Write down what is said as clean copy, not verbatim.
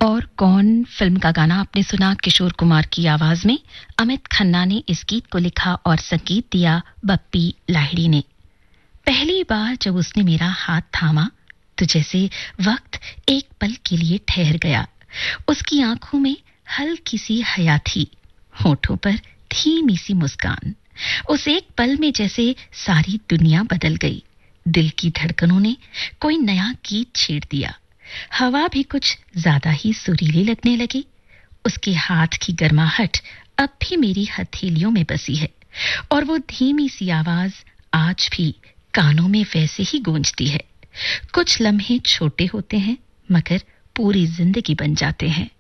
और कौन फिल्म का गाना आपने सुना किशोर कुमार की आवाज में। अमित खन्ना ने इस गीत को लिखा और संगीत दिया बप्पी लाहिड़ी ने। पहली बार जब उसने मेरा हाथ थामा तो जैसे वक्त एक पल के लिए ठहर गया। उसकी आंखों में हल्की सी हया थी, होठों पर धीमी सी मुस्कान। उस एक पल में जैसे सारी दुनिया बदल गई। दिल की धड़कनों ने कोई नया गीत छेड़ दिया। हवा भी कुछ ज्यादा ही सुरीली लगने लगी। उसके हाथ की गर्माहट अब भी मेरी हथेलियों में बसी है और वो धीमी सी आवाज आज भी कानों में वैसे ही गूंजती है। कुछ लम्हे छोटे होते हैं मगर पूरी जिंदगी बन जाते हैं।